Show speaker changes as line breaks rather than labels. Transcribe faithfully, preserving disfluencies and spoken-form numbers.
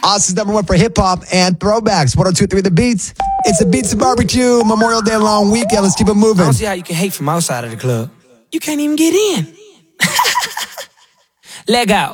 Austin's number one for hip hop and throwbacks. one oh two point three The Beats. It's the Beats and Barbecue Memorial Day long weekend. Let's keep it moving.
I don't see how you can hate from outside of the club. You can't even get in. Leg out.